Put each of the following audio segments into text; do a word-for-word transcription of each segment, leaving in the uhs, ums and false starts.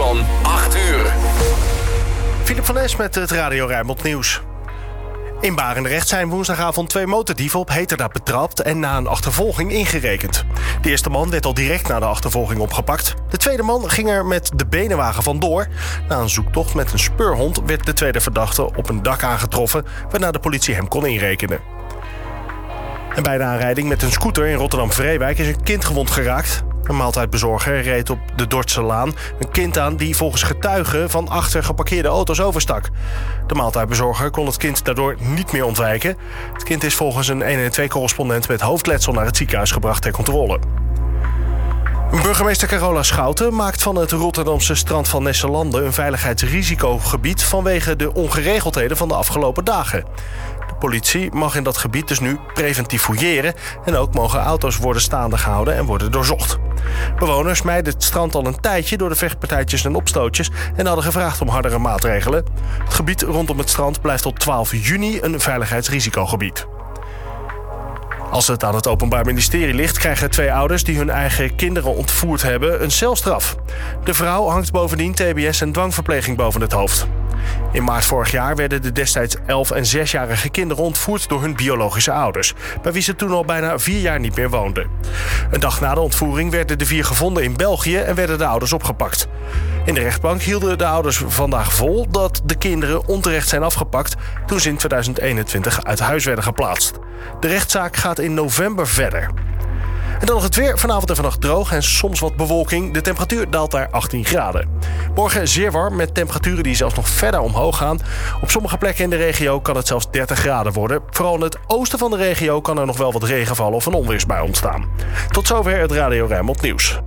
van acht uur. Philip van Es met het Radio Rijnmond Nieuws. In Barendrecht zijn woensdagavond twee motordieven op heterdaad betrapt en na een achtervolging ingerekend. De eerste man werd al direct na de achtervolging opgepakt. De tweede man ging er met de benenwagen vandoor. Na een zoektocht met een speurhond werd de tweede verdachte op een dak aangetroffen, waarna de politie hem kon inrekenen. En bij de aanrijding met een scooter in Rotterdam-Vreewijk is een kind gewond geraakt. Een maaltijdbezorger reed op de Dordtselaan een kind aan die volgens getuigen van achter geparkeerde auto's overstak. De maaltijdbezorger kon het kind daardoor niet meer ontwijken. Het kind is volgens een een een twee-correspondent met hoofdletsel naar het ziekenhuis gebracht ter controle. Burgemeester Carola Schouten maakt van het Rotterdamse strand van Nesselande een veiligheidsrisicogebied vanwege de ongeregeldheden van de afgelopen dagen. De politie mag in dat gebied dus nu preventief fouilleren en ook mogen auto's worden staande gehouden en worden doorzocht. Bewoners mijden het strand al een tijdje door de vechtpartijtjes en opstootjes en hadden gevraagd om hardere maatregelen. Het gebied rondom het strand blijft tot twaalf juni een veiligheidsrisicogebied. Als het aan het Openbaar Ministerie ligt, krijgen twee ouders die hun eigen kinderen ontvoerd hebben een celstraf. De vrouw hangt bovendien T B S en dwangverpleging boven het hoofd. In maart vorig jaar werden de destijds elf- en zesjarige kinderen ontvoerd door hun biologische ouders, bij wie ze toen al bijna vier jaar niet meer woonden. Een dag na de ontvoering werden de vier gevonden in België en werden de ouders opgepakt. In de rechtbank hielden de ouders vandaag vol dat de kinderen onterecht zijn afgepakt toen ze in tweeduizend eenentwintig uit huis werden geplaatst. De rechtszaak gaat in november verder. En dan nog het weer. Vanavond en vannacht droog en soms wat bewolking. De temperatuur daalt naar achttien graden. Morgen zeer warm met temperaturen die zelfs nog verder omhoog gaan. Op sommige plekken in de regio kan het zelfs dertig graden worden. Vooral in het oosten van de regio kan er nog wel wat regen vallen of een onweersbui ontstaan. Tot zover het Radio Rijnmond Nieuws.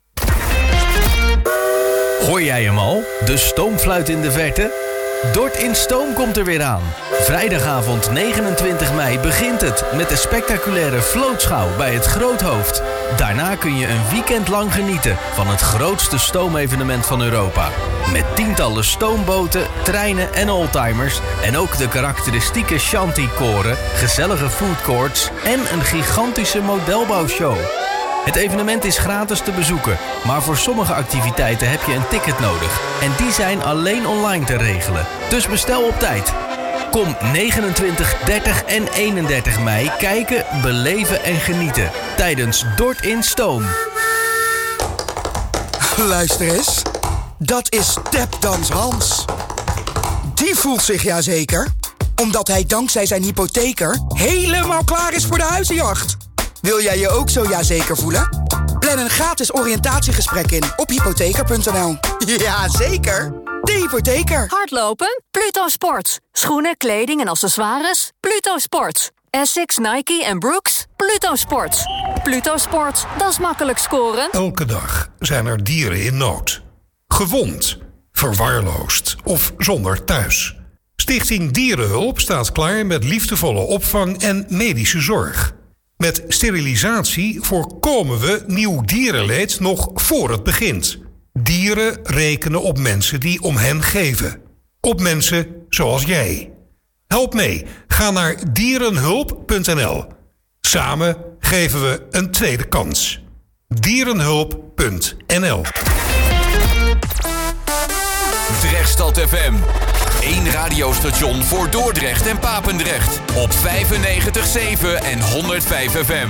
Hoor jij hem al? De stoomfluit in de verte? Dort in Stoom komt er weer aan. Vrijdagavond negenentwintig mei begint het met de spectaculaire vlootschouw bij het Groothoofd. Daarna kun je een weekend lang genieten van het grootste stoomevenement van Europa. Met tientallen stoomboten, treinen en oldtimers en ook de karakteristieke shanty-koren, gezellige foodcourts en een gigantische modelbouwshow. Het evenement is gratis te bezoeken, maar voor sommige activiteiten heb je een ticket nodig. En die zijn alleen online te regelen. Dus bestel op tijd. Kom negenentwintig, dertig en eenendertig mei kijken, beleven en genieten tijdens Dort in Stoom. Luister eens, dat is Tapdans Hans. Die voelt zich ja zeker, omdat hij dankzij zijn hypotheker helemaal klaar is voor de huizenjacht. Wil jij je ook zo ja zeker voelen? Plan een gratis oriëntatiegesprek in op hypotheker punt n l. Ja, zeker. De hypotheker. Hardlopen? Pluto Sports. Schoenen, kleding en accessoires? Pluto Sports. Essex, Nike en Brooks? Pluto Sports. Pluto Sports, dat is makkelijk scoren. Elke dag zijn er dieren in nood. Gewond, verwaarloosd of zonder thuis. Stichting Dierenhulp staat klaar met liefdevolle opvang en medische zorg. Met sterilisatie voorkomen we nieuw dierenleed nog voor het begint. Dieren rekenen op mensen die om hen geven. Op mensen zoals jij. Help mee. Ga naar dierenhulp punt n l. Samen geven we een tweede kans. dierenhulp punt n l. Drechtstad F M. Eén radiostation voor Dordrecht en Papendrecht. Op vijfennegentig komma zeven en honderdvijf F M.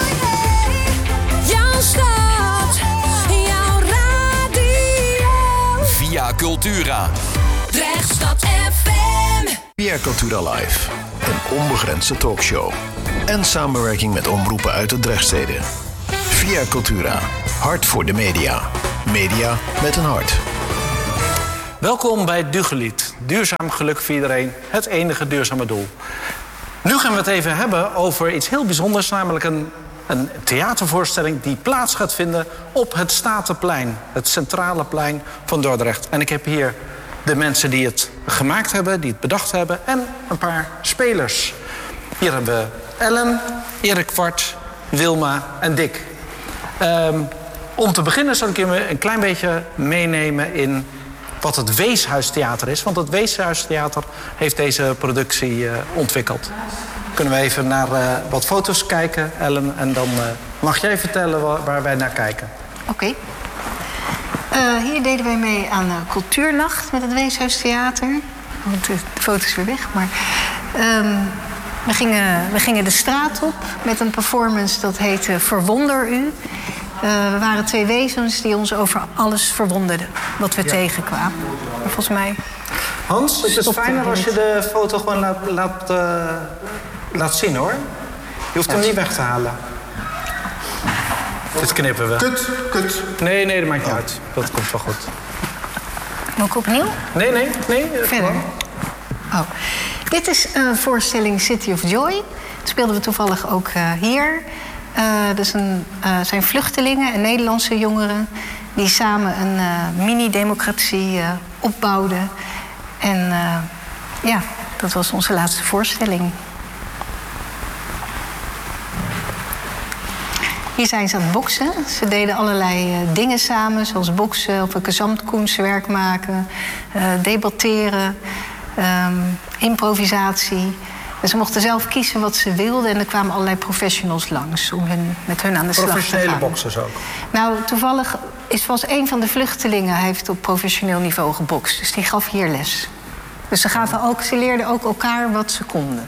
Jouw stad, jouw radio. Via Cultura. Drechtstad F M. Via Cultura Live. Een onbegrensde talkshow. En samenwerking met omroepen uit de Drechtsteden. Via Cultura. Hart voor de media. Media met een hart. Welkom bij Dugelied. Duurzaam geluk voor iedereen. Het enige duurzame doel. Nu gaan we het even hebben over iets heel bijzonders. Namelijk een, een theatervoorstelling die plaats gaat vinden op het Statenplein. Het centrale plein van Dordrecht. En ik heb hier de mensen die het gemaakt hebben, die het bedacht hebben. En een paar spelers. Hier hebben we Ellen, Erik Kwart, Wilma en Dick. Um, om te beginnen zal ik je een klein beetje meenemen in wat het Weeshuistheater is. Want het Weeshuistheater heeft deze productie uh, ontwikkeld. Kunnen we even naar uh, wat foto's kijken, Ellen. En dan uh, mag jij vertellen waar, waar wij naar kijken. Oké. Okay. Uh, hier deden wij mee aan uh, Cultuurnacht met het Weeshuistheater. Want de foto is weer weg, maar... Um, we, gingen, we gingen de straat op met een performance dat heette Verwonder U. Uh, we waren twee wezens die ons over alles verwonderden wat we ja. tegenkwamen. Volgens mij... Hans, het is fijner als je de foto gewoon laat, laat, uh, laat zien, hoor. Je hoeft hem niet weg te halen. Dit knippen we. Kut, kut. Nee, nee, dat maakt niet oh. uit. Dat komt wel goed. Moet ik opnieuw? Nee, nee, nee. Verder. Oh. Dit is een voorstelling City of Joy. Dat speelden we toevallig ook uh, hier. Uh, dus een, uh, zijn vluchtelingen en Nederlandse jongeren... die samen een uh, mini-democratie uh, opbouwden. En uh, ja, dat was onze laatste voorstelling. Hier zijn ze aan het boksen. Ze deden allerlei uh, dingen samen, zoals boksen... of een gezamtkunstwerk maken, uh, debatteren... Um, improvisatie. En ze mochten zelf kiezen wat ze wilden... en er kwamen allerlei professionals langs om hun, met hun aan de slag te gaan. Professionele boksers ook? Nou, toevallig is was een van de vluchtelingen... hij heeft op professioneel niveau gebokst. Dus die gaf hier les. Dus ze, gaven ook, ze leerden ook elkaar wat ze konden.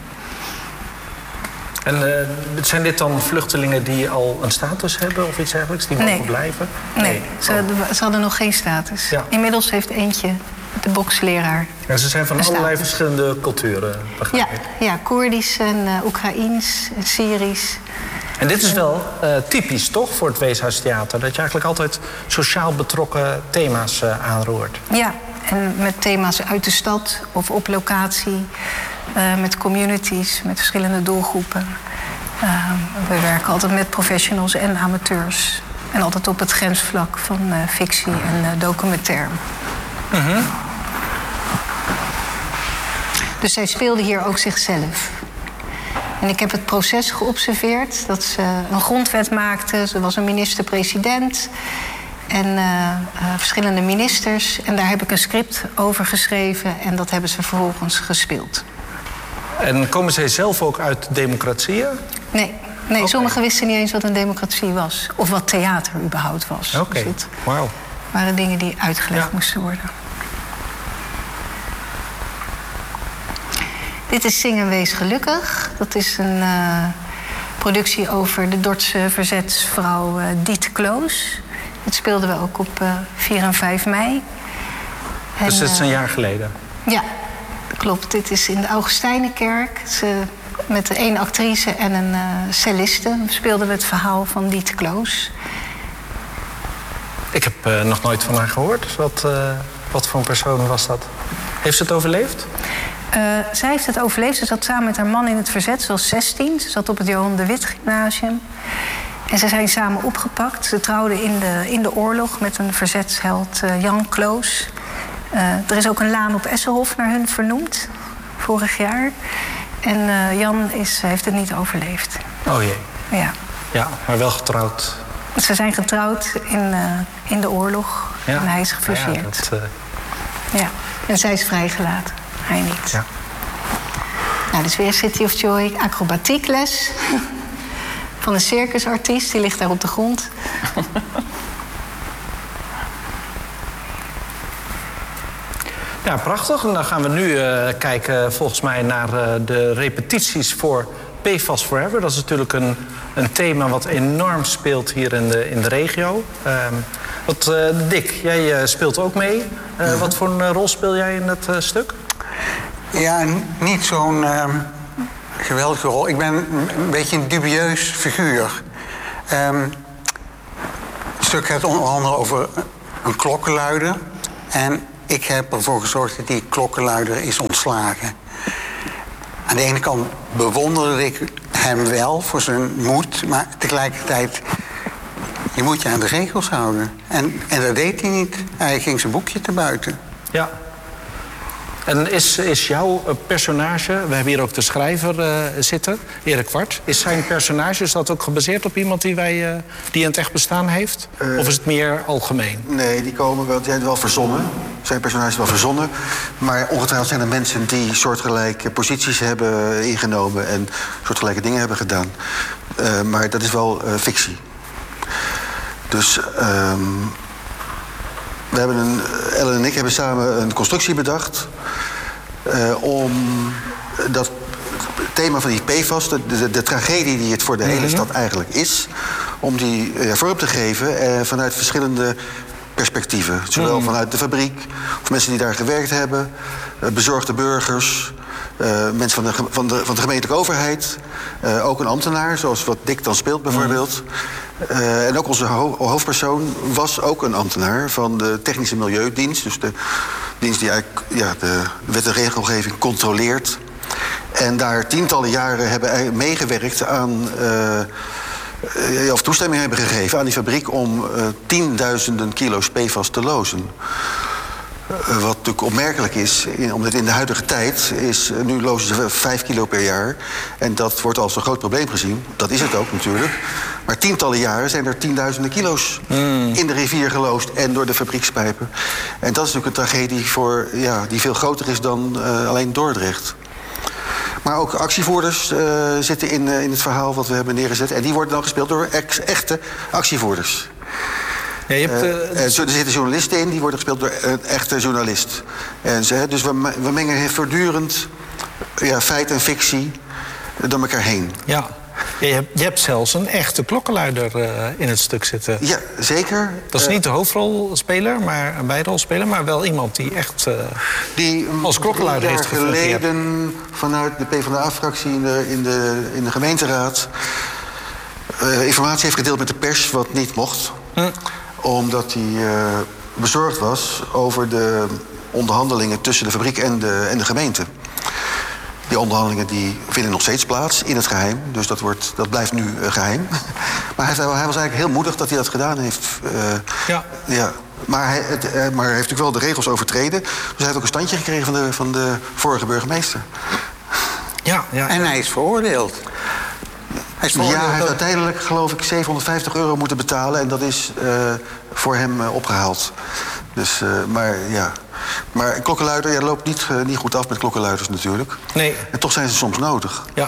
En uh, zijn dit dan vluchtelingen die al een status hebben of iets dergelijks? Die mogen nee. blijven? Nee, nee. Ze, oh. ze hadden nog geen status. Ja. Inmiddels heeft eentje... de boksleraar. Ja, ze zijn van allerlei verschillende culturen, begrijp ik. Ja, ja, Koerdisch en uh, Oekraïens en Syrisch. En dit is wel uh, typisch, toch, voor het Weeshuistheater... dat je eigenlijk altijd sociaal betrokken thema's uh, aanroert. Ja, en met thema's uit de stad of op locatie... Uh, met communities, met verschillende doelgroepen. Uh, we werken altijd met professionals en amateurs. En altijd op het grensvlak van uh, fictie en uh, documentaire. Mm-hmm. Dus zij speelde hier ook zichzelf. En ik heb het proces geobserveerd. Dat ze een grondwet maakte. Ze was een minister-president. En uh, uh, verschillende ministers. En daar heb ik een script over geschreven. En dat hebben ze vervolgens gespeeld. En komen zij zelf ook uit democratieën? Nee. Nee, okay. Sommigen wisten niet eens wat een democratie was. Of wat theater überhaupt was. Oké, okay. Dus wauw. waren dingen die uitgelegd ja. moesten worden. Dit is Zing en Wees Gelukkig. Dat is een uh, productie over de Dordtse verzetsvrouw uh, Diet Kloos. Dat speelden we ook op uh, vier en vijf mei. En, dus dat is een jaar geleden? Ja, klopt. Dit is in de Augustijnenkerk. Ze, met één actrice en een uh, celliste speelden we het verhaal van Diet Kloos. Ik heb uh, nog nooit van haar gehoord. Wat, uh, wat voor een persoon was dat? Heeft ze het overleefd? Uh, zij heeft het overleefd. Ze zat samen met haar man in het verzet. Ze was zestien. Ze zat op het Johan de Witt Gymnasium. En ze zijn samen opgepakt. Ze trouwden in de, in de oorlog met een verzetsheld uh, Jan Kloos. Uh, er is ook een laan op Essenhof naar hun vernoemd. Vorig jaar. En uh, Jan is, heeft het niet overleefd. Oh jee. Ja. Ja, maar wel getrouwd. Ze zijn getrouwd in, uh, in de oorlog. Ja. En hij is gefusilleerd. Ja, dat, uh... ja, en zij is vrijgelaten. Hij niet. Ja. Nou, dus weer City of Joy. Acrobatiekles. Van een circusartiest. Die ligt daar op de grond. Ja, prachtig. En dan gaan we nu uh, kijken volgens mij naar uh, de repetities voor P F A S Forever. Dat is natuurlijk een, een thema wat enorm speelt hier in de, in de regio. Uh, wat, uh, Dick, jij uh, speelt ook mee. Uh, ja. Wat voor een uh, rol speel jij in dat uh, stuk? Ja, niet zo'n uh, geweldige rol. Ik ben een beetje een dubieus figuur. Um, het stuk gaat onder andere over een klokkenluider. En ik heb ervoor gezorgd dat die klokkenluider is ontslagen. Aan de ene kant bewonderde ik hem wel voor zijn moed, maar tegelijkertijd, je moet je aan de regels houden. En, en dat deed hij niet. Hij ging zijn boekje te buiten. Ja. En is, is jouw personage, we hebben hier ook de schrijver uh, zitten, Erik Kwart. Is zijn personage, is dat ook gebaseerd op iemand die, wij, uh, die in het echt bestaan heeft? Uh, of is het meer algemeen? Nee, die komen wel, die zijn wel verzonnen. Zijn personage is wel verzonnen. Maar ongetwijfeld zijn er mensen die soortgelijke posities hebben ingenomen en soortgelijke dingen hebben gedaan. Uh, maar dat is wel uh, fictie. Dus um, we hebben een, Ellen en ik hebben samen een constructie bedacht... Uh, om dat thema van die P F A S, de, de, de tragedie die het voor de hele mm-hmm. stad eigenlijk is... om die uh, vorm te geven uh, vanuit verschillende perspectieven. Zowel mm-hmm. vanuit de fabriek, of mensen die daar gewerkt hebben... Uh, bezorgde burgers, uh, mensen van de, van, de, van de gemeentelijke overheid... Uh, ook een ambtenaar, zoals wat Dick dan speelt bijvoorbeeld... Mm-hmm. Uh, en ook onze ho- hoofdpersoon was ook een ambtenaar van de Technische Milieudienst... dus de dienst die eigenlijk ja, de wet en regelgeving controleert... en daar tientallen jaren hebben meegewerkt aan... Uh, of toestemming hebben gegeven aan die fabriek... om uh, tienduizenden kilo's P F A S te lozen. Uh, wat natuurlijk opmerkelijk is, in, omdat in de huidige tijd... is uh, nu lozen ze vijf kilo per jaar. En dat wordt als een groot probleem gezien. Dat is het ook natuurlijk. Maar tientallen jaren zijn er tienduizenden kilo's mm. in de rivier geloosd... en door de fabriekspijpen. En dat is natuurlijk een tragedie voor, ja, die veel groter is dan uh, alleen Dordrecht. Maar ook actievoerders uh, zitten in, uh, in het verhaal wat we hebben neergezet. En die worden dan gespeeld door ex- echte actievoerders. Ja, je hebt, uh, uh, er zitten journalisten in, die worden gespeeld door een echte journalist. En ze, dus we, we mengen voortdurend ja, feit en fictie door elkaar heen. Ja. Ja, je, hebt, je hebt zelfs een echte klokkenluider uh, in het stuk zitten. Ja, zeker. Dat is niet de hoofdrolspeler, maar een bijrolspeler... maar wel iemand die echt uh, die als klokkenluider heeft gefungeerd. Die geleden vanuit de PvdA-fractie in de, in, de, in de gemeenteraad... Uh, informatie heeft gedeeld met de pers, wat niet mocht. Hm. Omdat hij uh, bezorgd was over de onderhandelingen... tussen de fabriek en de, en de gemeente. Die onderhandelingen die vinden nog steeds plaats in het geheim. Dus dat, wordt, dat blijft nu uh, geheim. Maar hij, hij was eigenlijk heel moedig dat hij dat gedaan heeft. Uh, ja. ja. Maar, hij, het, uh, maar hij heeft natuurlijk wel de regels overtreden. Dus hij heeft ook een standje gekregen van de, van de vorige burgemeester. Ja, ja. En hij is veroordeeld. Hij is veroordeeld. Ja, hij heeft uiteindelijk geloof ik zevenhonderdvijftig euro moeten betalen. En dat is uh, voor hem uh, opgehaald. Dus, uh, maar ja... Maar een klokkenluider, ja, loopt niet, uh, niet goed af met klokkenluiders natuurlijk. Nee. En toch zijn ze soms nodig. Ja.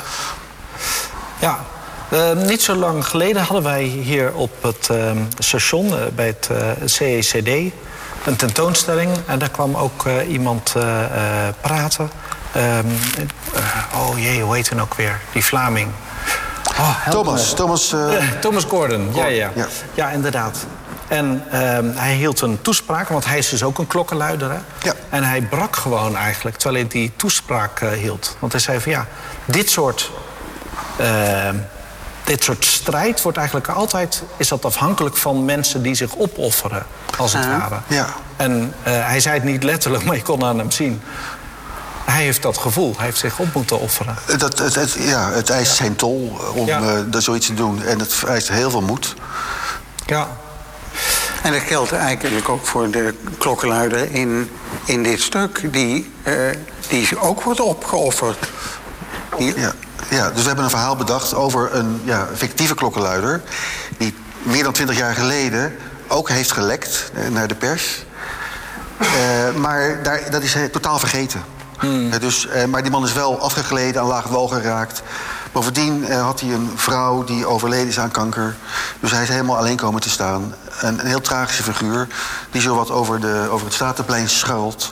Ja. Uh, niet zo lang geleden hadden wij hier op het uh, station... Uh, bij het uh, C E C D een tentoonstelling. En daar kwam ook uh, iemand uh, uh, praten. Um, uh, oh jee, hoe heet hij ook weer? Die Vlaming. Oh, Thomas. Thomas, uh... uh, Thomas Gordon, ja, ja. Ja, ja inderdaad. En uh, hij hield een toespraak, want hij is dus ook een klokkenluider. Hè? Ja. En hij brak gewoon eigenlijk, terwijl hij die toespraak uh, hield. Want hij zei van ja, dit soort, uh, dit soort strijd wordt eigenlijk altijd... is dat afhankelijk van mensen die zich opofferen, als het uh, ware. Ja. En uh, hij zei het niet letterlijk, maar je kon aan hem zien... Hij heeft dat gevoel, hij heeft zich op moeten offeren. Dat, het, het, ja, het eist zijn tol om ja. uh, zoiets te doen. En het eist heel veel moed. Ja. En dat geldt eigenlijk ook voor de klokkenluider in, in dit stuk... die, uh, die ook wordt opgeofferd. Die... Ja, ja, dus we hebben een verhaal bedacht over een ja, fictieve klokkenluider... die meer dan twintig jaar geleden ook heeft gelekt naar de pers. Uh, maar daar, dat is totaal vergeten. Hmm. Uh, dus, uh, maar die man is wel afgegleden, aan laag wal geraakt. Bovendien uh, had hij een vrouw die overleden is aan kanker. Dus hij is helemaal alleen komen te staan. Een, een heel tragische figuur die zo wat over, de, over het Statenplein scharrelt.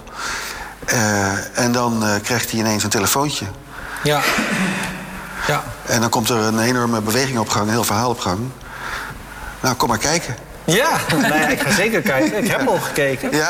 Uh, en dan uh, krijgt hij ineens een telefoontje. Ja. Ja. En dan komt er een enorme beweging op gang, een heel verhaal op gang. Nou, kom maar kijken. Ja, nou ja, ik ga zeker kijken. Ik heb al gekeken. Ja?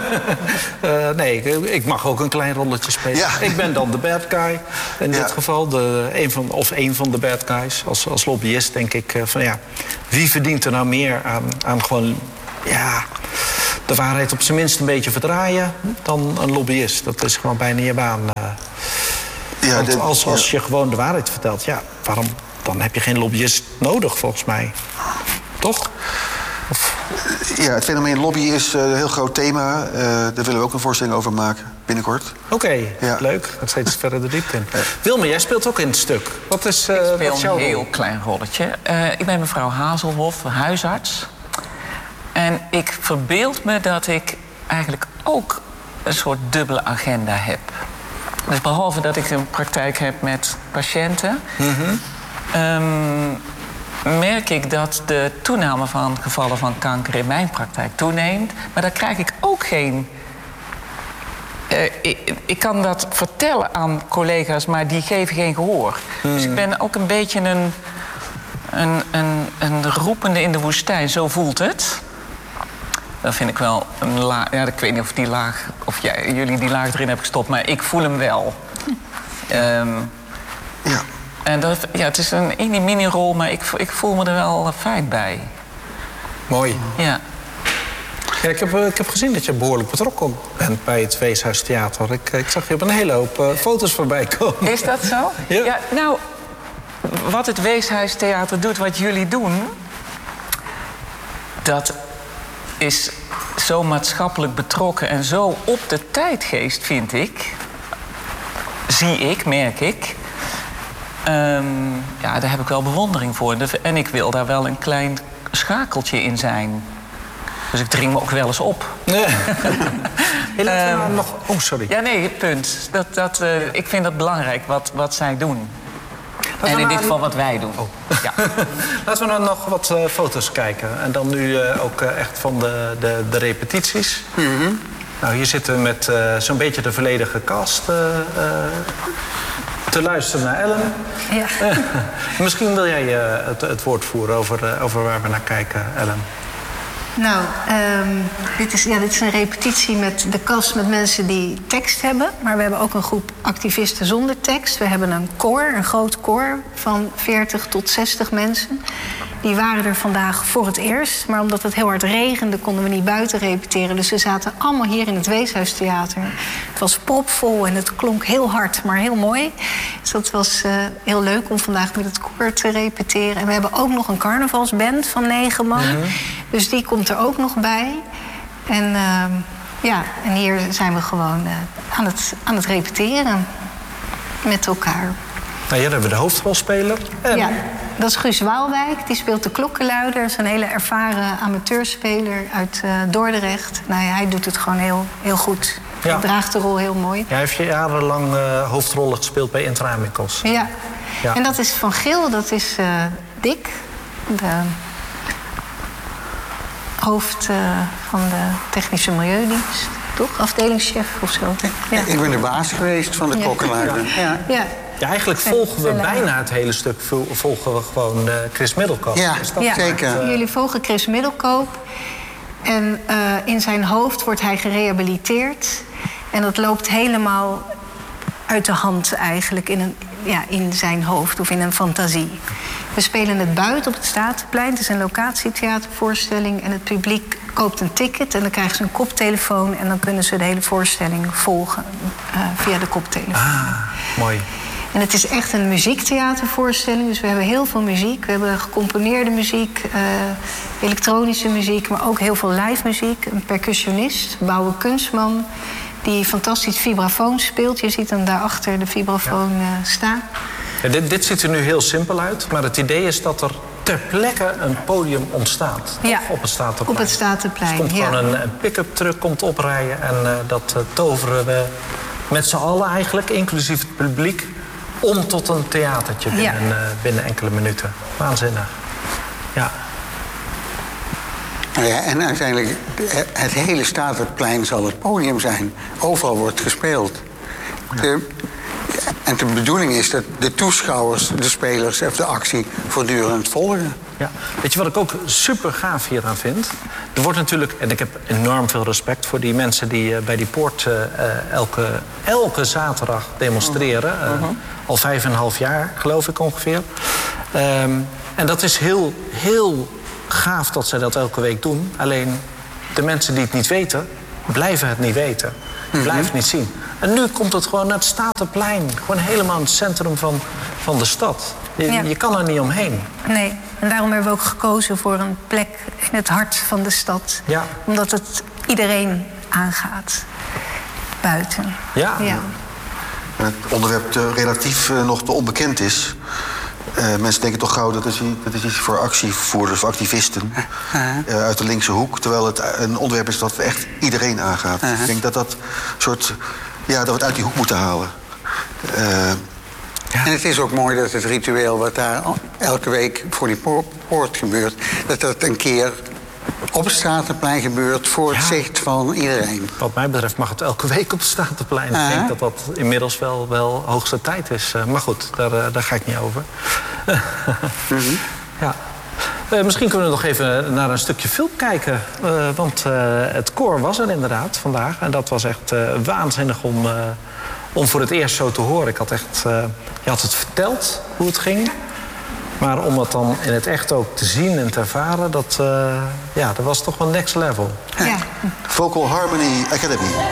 uh, nee, ik, ik mag ook een klein rolletje spelen. Ja. Ik ben dan de bad guy in ja. dit geval. De, een van, of een van de bad guys. Als, als lobbyist denk ik uh, van ja... wie verdient er nou meer aan, aan gewoon... ja, de waarheid op zijn minst een beetje verdraaien... dan een lobbyist. Dat is gewoon bijna je baan. Uh. Ja, Want dit, als, als ja. je gewoon de waarheid vertelt... ja, waarom? Dan heb je geen lobbyist nodig, volgens mij. Toch? Of... Ja, het fenomeen lobby is uh, een heel groot thema. Uh, daar willen we ook een voorstelling over maken, binnenkort. Oké, okay, ja. leuk. Dat steeds verder de diepte in. Uh, Wilma, jij speelt ook in het stuk. Wat is uh, Ik speel wat jouw een heel rol? klein rolletje. Uh, ik ben mevrouw Hazelhoff, huisarts. En ik verbeeld me dat ik eigenlijk ook een soort dubbele agenda heb. Dus behalve dat ik een praktijk heb met patiënten... Mm-hmm. um, merk ik dat de toename van gevallen van kanker in mijn praktijk toeneemt. Maar daar krijg ik ook geen... Uh, ik, ik kan dat vertellen aan collega's, maar die geven geen gehoor. Hmm. Dus ik ben ook een beetje een, een, een, een roepende in de woestijn. Zo voelt het. Dat vind ik wel een laag... Ja, ik weet niet of, die laag, of jij, jullie die laag erin hebben gestopt, maar ik voel hem wel. Um, ja. En dat, ja, het is een mini-mini-rol, maar ik, ik voel me er wel fijn bij. Mooi. Ja. Ja, ik, heb, ik heb gezien dat je behoorlijk betrokken bent bij het Weeshuistheater. Ik, ik zag je op een hele hoop uh, foto's voorbij komen. Is dat zo? Ja. Ja, nou, wat het Weeshuistheater doet, wat jullie doen... dat is zo maatschappelijk betrokken en zo op de tijdgeest, vind ik. Zie ik, merk ik. Um, ja, daar heb ik wel bewondering voor. En ik wil daar wel een klein schakeltje in zijn. Dus ik dring me ook wel eens op. Nee. Hey, um, nog... Oh, sorry. Ja, nee, punt. Dat, dat, uh, ik vind dat belangrijk, wat, wat zij doen. Laten en in dit aan... geval wat wij doen. Oh. Ja. Laten we nou nog wat uh, foto's kijken. En dan nu uh, ook uh, echt van de, de, de repetities. Mm-hmm. Nou, hier zitten we met uh, zo'n beetje de volledige cast... Uh, uh, te luisteren naar Ellen. Ja. Uh, misschien wil jij uh, het, het woord voeren over, uh, over waar we naar kijken, Ellen. Nou, um, dit, is, ja, dit is een repetitie met de cast met mensen die tekst hebben. Maar we hebben ook een groep activisten zonder tekst. We hebben een koor, een groot koor van veertig tot zestig mensen. Die waren er vandaag voor het eerst. Maar omdat het heel hard regende, konden we niet buiten repeteren. Dus we zaten allemaal hier in het Weeshuistheater. Het was propvol en het klonk heel hard, maar heel mooi. Dus dat was uh, heel leuk om vandaag met het koor te repeteren. En we hebben ook nog een carnavalsband van negen man. Mm-hmm. Dus die komt er ook nog bij. En, uh, ja, en hier zijn we gewoon uh, aan, het, aan het repeteren met elkaar. Nou, hier hebben we de hoofdrolspeler. En... Ja, dat is Guus Waalwijk. Die speelt de klokkenluider. Dat is een hele ervaren amateurspeler uit uh, Dordrecht. Nou ja, hij doet het gewoon heel, heel goed. Ja. Hij draagt de rol heel mooi. Ja, hij heeft jarenlang uh, hoofdrollen gespeeld bij Intramicos. Ja. ja, en dat is Van Geel, dat is uh, Dick. De hoofd uh, van de Technische Milieudienst. Toch? Afdelingschef of zo. Ja. Ik ben de baas geweest van de ja. klokkenluider. Ja. Ja. Ja, eigenlijk volgen we bijna het hele stuk volgen we gewoon uh, Chris Middelkoop. Ja, ja zeker. Uh... Jullie volgen Chris Middelkoop. En uh, in zijn hoofd wordt hij gerehabiliteerd. En dat loopt helemaal uit de hand eigenlijk in, een, ja, in zijn hoofd of in een fantasie. We spelen het buiten op het Statenplein. Het is een locatietheatervoorstelling. En het publiek koopt een ticket en dan krijgen ze een koptelefoon. En dan kunnen ze de hele voorstelling volgen uh, via de koptelefoon. Ah, mooi. En het is echt een muziektheatervoorstelling. Dus we hebben heel veel muziek. We hebben gecomponeerde muziek, uh, elektronische muziek... maar ook heel veel live muziek. Een percussionist, Bouwe Kunstman... die fantastisch vibrafoon speelt. Je ziet hem daarachter de vibrafoon uh, staan. Ja, dit, dit ziet er nu heel simpel uit. Maar het idee is dat er ter plekke een podium ontstaat. Ja, op het Statenplein. Op het Statenplein, dus er komt ja. gewoon een, een pick-up truck komt oprijden. En uh, dat uh, toveren we met z'n allen eigenlijk, inclusief het publiek... om tot een theatertje binnen, ja. uh, binnen enkele minuten. Waanzinnig. Ja. Nou ja, en uiteindelijk, het hele Statenplein zal het podium zijn. Overal wordt gespeeld. Ja. De, en de bedoeling is dat de toeschouwers, de spelers of de actie voortdurend volgen. Ja. Weet je wat ik ook super gaaf hieraan vind? Er wordt natuurlijk, en ik heb enorm veel respect voor die mensen die uh, bij die poort uh, elke, elke zaterdag demonstreren. Uh, uh-huh. Al vijf en een half jaar, geloof ik ongeveer. Um, en dat is heel, heel gaaf dat zij dat elke week doen. Alleen de mensen die het niet weten, blijven het niet weten. Mm-hmm. Blijven het niet zien. En nu komt het gewoon naar het Statenplein. Gewoon helemaal in het centrum van, van de stad. Je, ja. je kan er niet omheen. Nee, en daarom hebben we ook gekozen voor een plek in het hart van de stad. Ja. Omdat het iedereen aangaat. Buiten. Ja. ja. Het onderwerp te, relatief uh, nog te onbekend is. Uh, mensen denken toch gauw dat is, dat is iets voor actievoerders of activisten uh, uit de linkse hoek. Terwijl het een onderwerp is dat echt iedereen aangaat. Uh-huh. Ik denk dat dat soort, ja, dat we het uit die hoek moeten halen. Uh, Ja. En het is ook mooi dat het ritueel wat daar elke week voor die poort gebeurt, dat dat een keer op het Statenplein gebeurt voor het ja. zicht van iedereen. Wat mij betreft mag het elke week op het Statenplein. Uh-huh. Ik denk dat dat inmiddels wel, wel hoogste tijd is. Uh, maar goed, daar, uh, daar ga ik niet over. mm-hmm. Ja. Uh, misschien kunnen we nog even naar een stukje film kijken. Uh, want uh, het koor was er inderdaad vandaag. En dat was echt uh, waanzinnig om, uh, om voor het eerst zo te horen. Ik had echt, uh, je had het verteld hoe het ging. Maar om het dan in het echt ook te zien en te ervaren, dat, uh, ja, dat was toch wel next level. Ja. Vocal Harmony Academy.